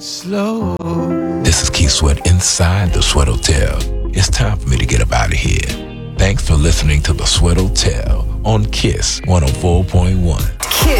Slow. This is Keith Sweat inside the Sweat Hotel. It's time for me to get up out of here. Thanks for listening to the Sweat Hotel on KISS 104.1. KISS.